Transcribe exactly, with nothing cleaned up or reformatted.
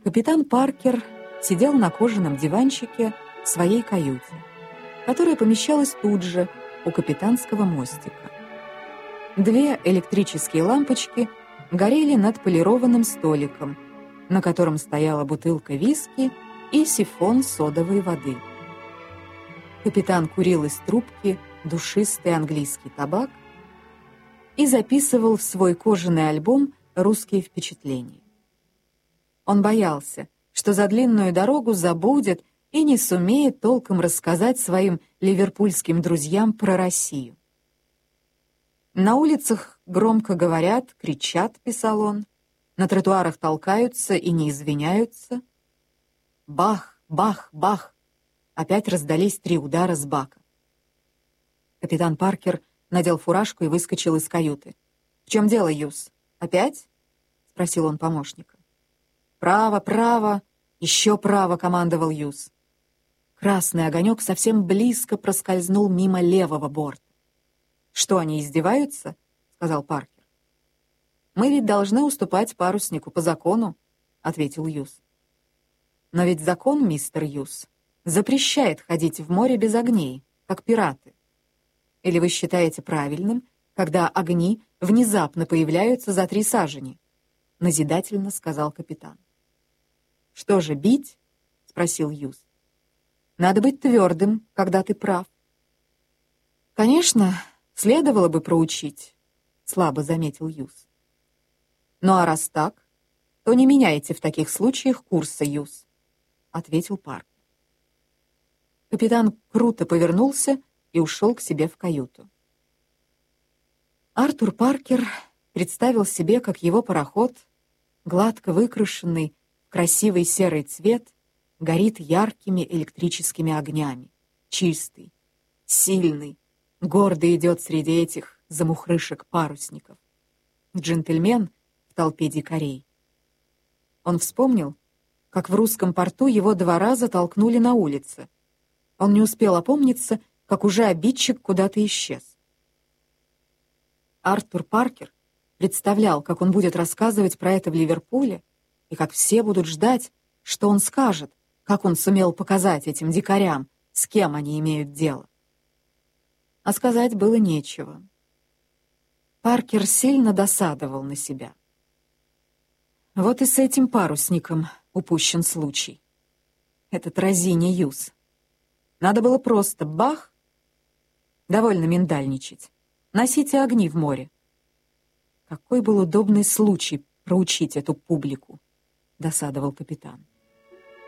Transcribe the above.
Капитан Паркер сидел на кожаном диванчике в своей каюте, которая помещалась тут же, у капитанского мостика. Две электрические лампочки горели над полированным столиком, на котором стояла бутылка виски и сифон содовой воды. Капитан курил из трубки душистый английский табак и записывал в свой кожаный альбом русские впечатления. Он боялся, что за длинную дорогу забудет и не сумеет толком рассказать своим ливерпульским друзьям про Россию. «На улицах громко говорят, кричат», — писал он, «на тротуарах толкаются и не извиняются». Бах, бах, бах! Опять раздались три удара с бака. Капитан Паркер надел фуражку и выскочил из каюты. «В чем дело, Юс? Опять?» — спросил он помощника. «Право, право, еще право», — командовал Юс. Красный огонек совсем близко проскользнул мимо левого борта. «Что, они издеваются?» — сказал Паркер. «Мы ведь должны уступать паруснику по закону», — ответил Юс. «Но ведь закон, мистер Юс, запрещает ходить в море без огней, как пираты. Или вы считаете правильным, когда огни внезапно появляются за три сажени?» — назидательно сказал капитан. «Что же, бить?» — спросил Юс. «Надо быть твердым, когда ты прав». «Конечно, следовало бы проучить», — слабо заметил Юс. «Ну а раз так, то не меняйте в таких случаях курса, Юс», — ответил Паркер. Капитан круто повернулся и ушел к себе в каюту. Артур Паркер представил себе, как его пароход, гладко выкрашенный в красивый серый цвет, горит яркими электрическими огнями, чистый, сильный, гордо идет среди этих замухрышек-парусников. Джентльмен в толпе дикарей. Он вспомнил, как в русском порту его два раза толкнули на улице. Он не успел опомниться, как уже обидчик куда-то исчез. Артур Паркер представлял, как он будет рассказывать про это в Ливерпуле, и как все будут ждать, что он скажет, как он сумел показать этим дикарям, с кем они имеют дело. А сказать было нечего. Паркер сильно досадовал на себя. Вот и с этим парусником упущен случай. Этот разиня Юс. Надо было просто бах! Довольно миндальничать. Носите огни в море. Какой был удобный случай проучить эту публику, досадовал капитан.